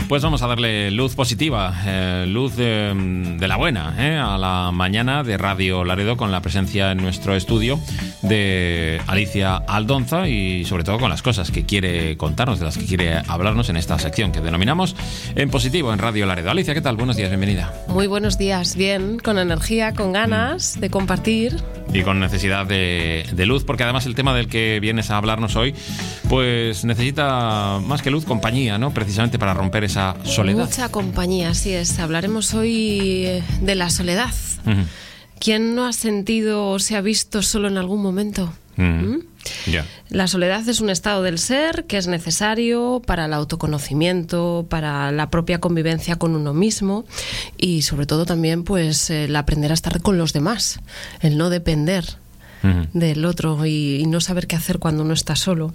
Pues vamos a darle luz positiva, luz de la buena, a la mañana de Radio Laredo, con la presencia en nuestro estudio de Alicia Aldonza y sobre todo con las cosas que quiere contarnos, de las que quiere hablarnos en esta sección que denominamos En Positivo en Radio Laredo. Alicia, ¿qué tal? Buenos días, bienvenida. Muy buenos días, bien, con energía, con ganas de compartir. Y con necesidad de luz, porque además el tema del que vienes a hablarnos hoy, pues necesita más que luz, compañía, ¿no? Precisamente para romper esa soledad. Mucha compañía, así es. Hablaremos hoy de la soledad. ¿Quién no ha sentido o se ha visto solo en algún momento? Yeah. La soledad es un estado del ser que es necesario para el autoconocimiento, para la propia convivencia con uno mismo y sobre todo también pues el aprender a estar con los demás, el no depender del otro y no saber qué hacer cuando uno está solo.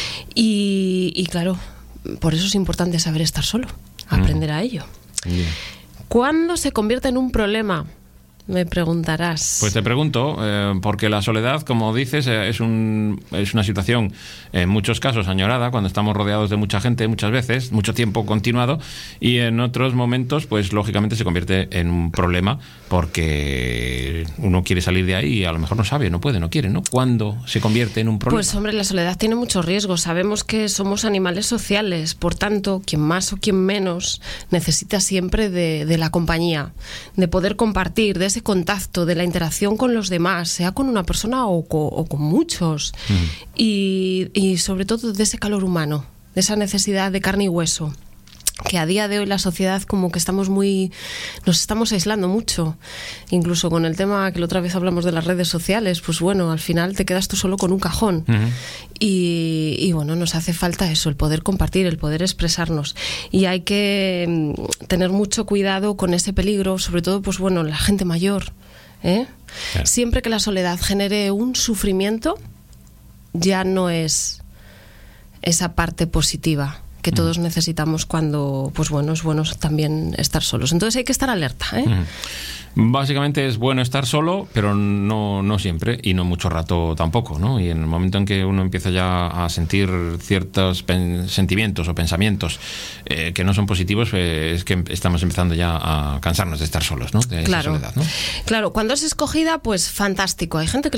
Y claro, por eso es importante saber estar solo, aprender a ello. Yeah. ¿Cuándo se convierte en un problema? Me preguntarás. Pues te pregunto, porque la soledad, como dices, es una situación en muchos casos añorada, cuando estamos rodeados de mucha gente, muchas veces, mucho tiempo continuado, y en otros momentos, pues lógicamente se convierte en un problema, porque uno quiere salir de ahí y a lo mejor no sabe, no puede, no quiere, ¿no? ¿Cuándo se convierte en un problema? Pues hombre, la soledad tiene muchos riesgos. Sabemos que somos animales sociales, por tanto, quien más o quien menos necesita siempre de la compañía, de poder compartir, de ese contacto, de la interacción con los demás, sea con una persona o con muchos, y sobre todo de ese calor humano, de esa necesidad de carne y hueso, que a día de hoy la sociedad como que nos estamos aislando mucho, incluso con el tema que la otra vez hablamos de las redes sociales, pues bueno, al final te quedas tú solo con un cajón. Y bueno, nos hace falta eso, el poder compartir, el poder expresarnos, y hay que tener mucho cuidado con ese peligro, sobre todo pues bueno, la gente mayor, Claro. Siempre que la soledad genere un sufrimiento, ya no es esa parte positiva que todos necesitamos cuando, pues bueno, es bueno también estar solos. Entonces hay que estar alerta, Básicamente es bueno estar solo, pero no siempre y no mucho rato tampoco, ¿no? Y en el momento en que uno empieza ya a sentir ciertos sentimientos o pensamientos que no son positivos, es que estamos empezando ya a cansarnos de estar solos, ¿no? De esa soledad, ¿no? Claro, cuando es escogida, pues fantástico. Hay gente que